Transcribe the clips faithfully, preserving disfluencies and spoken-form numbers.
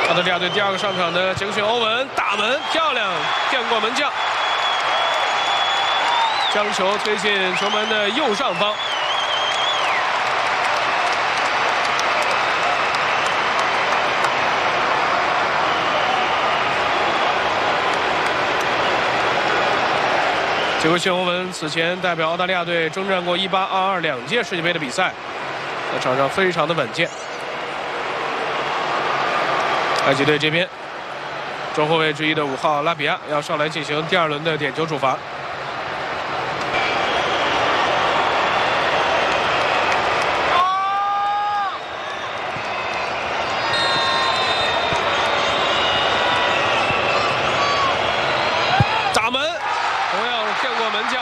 澳大利亚队第二个上场的杰克逊·欧文打门漂亮，骗过门将，将球推进球门的右上方。杰克逊·欧文此前代表澳大利亚队征战过一八、二二两届世界杯的比赛，在场上非常的稳健。埃及队这边，中后卫之一的五号拉比亚要上来进行第二轮的点球处罚。打门，同样骗过门将。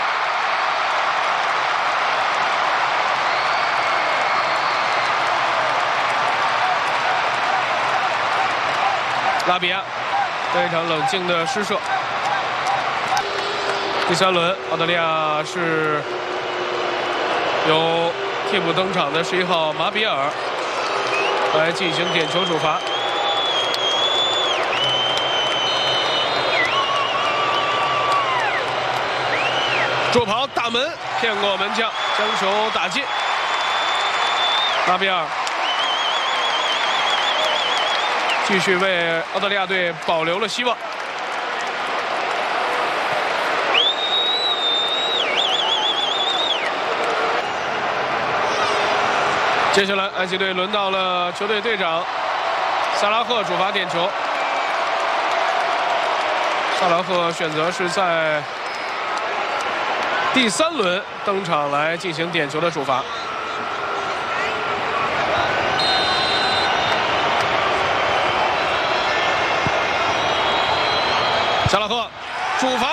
拉比亚非常冷静的施射。第三轮，澳大利亚是由替补登场的十一号马比尔来进行点球处罚。助跑打门，骗过门将，将球打进。拉比尔继续为澳大利亚队保留了希望。接下来，埃及队轮到了球队队长萨拉赫主罚点球。萨拉赫选择是在第三轮登场来进行点球的处罚。萨拉赫主罚。